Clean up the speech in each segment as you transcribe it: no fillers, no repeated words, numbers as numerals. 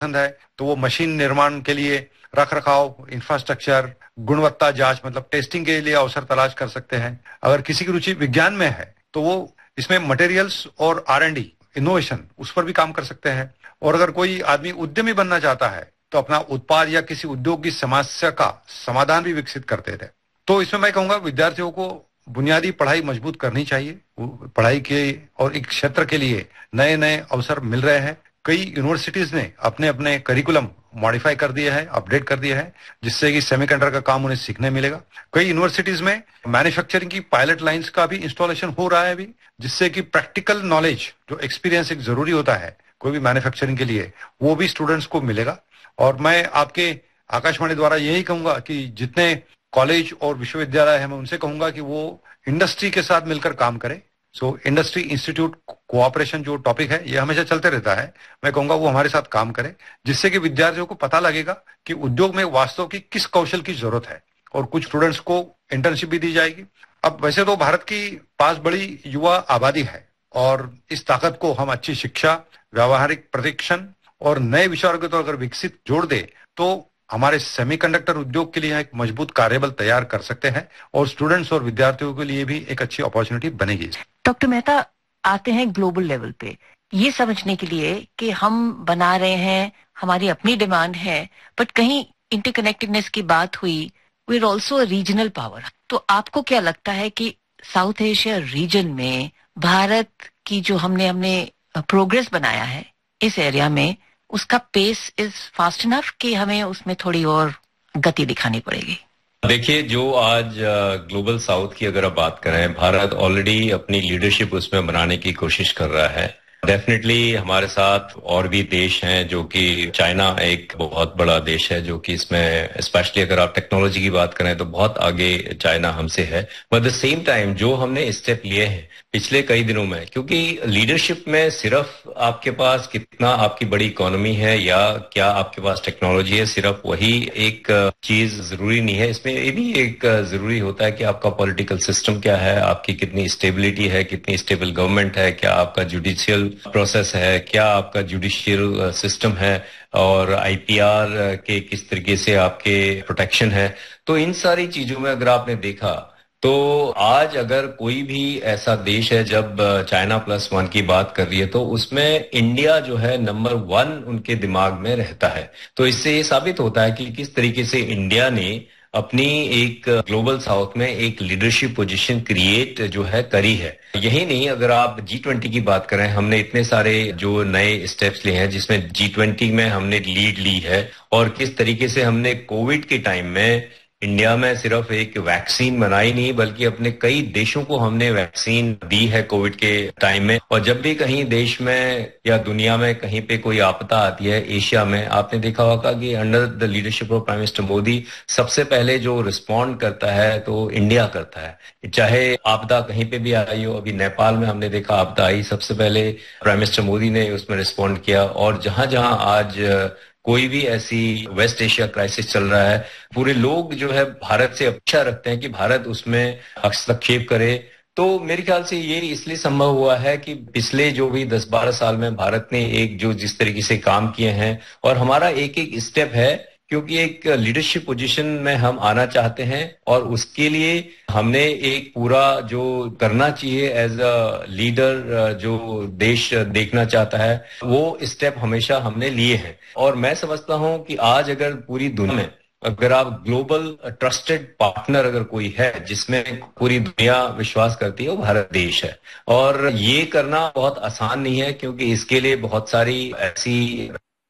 पसंद है तो वो मशीन निर्माण के लिए रख रखाव, इंफ्रास्ट्रक्चर, गुणवत्ता जांच मतलब टेस्टिंग के लिए अवसर तलाश कर सकते हैं। अगर किसी की रुचि विज्ञान में है तो वो इसमें मटेरियल्स और R&D इनोवेशन उस पर भी काम कर सकते हैं। और अगर कोई आदमी उद्यमी बनना चाहता है तो अपना उत्पाद या किसी उद्योग की समस्या का समाधान भी विकसित करते थे। तो इसमें मैं कहूंगा विद्यार्थियों को बुनियादी पढ़ाई मजबूत करनी चाहिए। पढ़ाई के और एक क्षेत्र के लिए नए नए अवसर मिल रहे हैं। कई यूनिवर्सिटीज ने अपने अपने करिकुलम मॉडिफाई कर दिए हैं, अपडेट कर दिए हैं, जिससे कि सेमीकंडक्टर का काम उन्हें सीखने मिलेगा। कई यूनिवर्सिटीज में मैन्युफैक्चरिंग की पायलट लाइंस का भी इंस्टॉलेशन हो रहा है अभी, जिससे कि प्रैक्टिकल नॉलेज जो एक्सपीरियंस एक जरूरी होता है कोई भी मैन्युफैक्चरिंग के लिए, वो भी स्टूडेंट्स को मिलेगा। और मैं आपके आकाशवाणी द्वारा यही कहूंगा कि जितने कॉलेज और विश्वविद्यालय है मैं उनसे कहूंगा कि वो इंडस्ट्री के साथ मिलकर काम करें। सो इंडस्ट्री इंस्टीट्यूट कोऑपरेशन जो टॉपिक है ये हमेशा चलते रहता है, मैं कहूंगा वो हमारे साथ काम करें, जिससे कि विद्यार्थियों को पता लगेगा कि उद्योग में वास्तव की किस कौशल की जरूरत है। और कुछ स्टूडेंट्स को इंटर्नशिप भी दी जाएगी। अब वैसे तो भारत की पास बड़ी युवा आबादी है और इस ताकत को हम अच्छी शिक्षा, व्यावहारिक प्रशिक्षण और नए विचारों के तो अगर विकसित जोड़ दे तो हमारे सेमीकंडक्टर उद्योग के लिए एक मजबूत कार्यबल तैयार कर सकते हैं और स्टूडेंट्स और विद्यार्थियों के लिए भी एक अच्छी अपॉर्चुनिटी बनेगी। डॉक्टर मेहता, आते हैं ग्लोबल लेवल पे ये समझने के लिए कि हम बना रहे हैं, हमारी अपनी डिमांड है, बट कहीं इंटरकनेक्टेडनेस की बात हुई, we are also a regional power. तो आपको क्या लगता है कि साउथ एशिया रीजन में भारत की जो हमने प्रोग्रेस बनाया है इस एरिया में, उसका पेस इज फास्ट इनफ कि हमें उसमें थोड़ी और गति दिखानी पड़ेगी? देखिए, जो आज ग्लोबल साउथ की अगर आप बात करें, भारत ऑलरेडी अपनी लीडरशिप उसमें बनाने की कोशिश कर रहा है। डेफिनेटली हमारे साथ और भी देश हैं, जो कि चाइना एक बहुत बड़ा देश है जो कि इसमें स्पेशली अगर आप टेक्नोलॉजी की बात करें तो बहुत आगे चाइना हमसे है। बट द सेम टाइम जो हमने स्टेप लिए हैं पिछले कई दिनों में, क्योंकि लीडरशिप में सिर्फ आपके पास कितना आपकी बड़ी इकोनॉमी है या क्या आपके पास टेक्नोलॉजी है, सिर्फ वही एक चीज जरूरी नहीं है। इसमें ये भी एक जरूरी होता है कि आपका पॉलिटिकल सिस्टम क्या है, आपकी कितनी स्टेबिलिटी है, कितनी स्टेबल गवर्नमेंट है, क्या आपका जुडिशियल प्रोसेस है, क्या आपका जुडिशियल सिस्टम है, और आईपीआर के किस तरीके से आपके प्रोटेक्शन है। तो इन सारी चीजों में अगर आपने देखा तो आज अगर कोई भी ऐसा देश है, जब चाइना +1 की बात कर रही है तो उसमें इंडिया जो है नंबर 1 उनके दिमाग में रहता है। तो इससे ये साबित होता है कि किस तरीके से इंडिया ने अपनी एक ग्लोबल साउथ में एक लीडरशिप पोजीशन क्रिएट जो है करी है। यही नहीं, अगर आप G20 की बात करें, हमने इतने सारे जो नए स्टेप्स लिए हैं जिसमें G20 में हमने लीड ली है, और किस तरीके से हमने कोविड के टाइम में इंडिया में सिर्फ एक वैक्सीन बनाई नहीं बल्कि अपने कई देशों को हमने वैक्सीन दी है कोविड के टाइम में। और जब भी कहीं देश में या दुनिया में कहीं पे कोई आपदा आती है, एशिया में आपने देखा होगा कि under the leadership of prime minister Modi सबसे पहले जो रिस्पॉन्ड करता है तो इंडिया करता है। चाहे आपदा कहीं पे भी आई हो, अभी नेपाल में हमने देखा आपदा आई, सबसे पहले प्राइम मिनिस्टर मोदी ने उसमें रिस्पॉन्ड किया। और जहां जहां आज कोई भी ऐसी वेस्ट एशिया क्राइसिस चल रहा है, पूरे लोग जो है भारत से अपेक्षा रखते हैं कि भारत उसमें हस्तक्षेप करे। तो मेरे ख्याल से ये इसलिए संभव हुआ है कि पिछले जो भी 10-12 साल में भारत ने एक जो जिस तरीके से काम किए हैं, और हमारा एक एक स्टेप है, क्योंकि एक लीडरशिप पोजीशन में हम आना चाहते हैं और उसके लिए हमने एक पूरा जो करना चाहिए एज अ लीडर, जो देश देखना चाहता है, वो स्टेप हमेशा हमने लिए हैं। और मैं समझता हूं कि आज अगर पूरी दुनिया में अगर आप ग्लोबल ट्रस्टेड पार्टनर अगर कोई है जिसमें पूरी दुनिया विश्वास करती है, वो भारत देश है। और ये करना बहुत आसान नहीं है, क्योंकि इसके लिए बहुत सारी ऐसी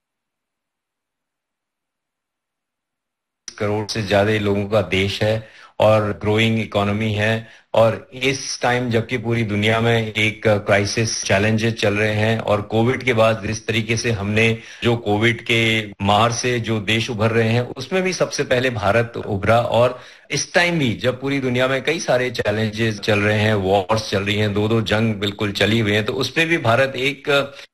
करोड़ से ज्यादा लोगों का देश है और ग्रोइंग इकोनॉमी है। और इस टाइम जबकि पूरी दुनिया में एक क्राइसिस चैलेंजेस चल रहे हैं, और कोविड के बाद जिस तरीके से हमने जो कोविड के मार से जो देश उभर रहे हैं उसमें भी सबसे पहले भारत उभरा। और इस टाइम भी जब पूरी दुनिया में कई सारे चैलेंजेस चल रहे हैं, वॉर्स चल रही हैं, 2-2 जंग बिल्कुल चली हुई हैं, तो उसपे भी भारत एक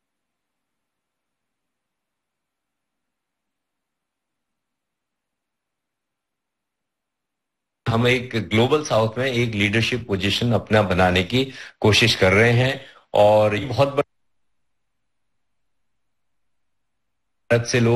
हम एक ग्लोबल साउथ में एक लीडरशिप पोजीशन अपना बनाने की कोशिश कर रहे हैं। और ये बहुत भारत से लोग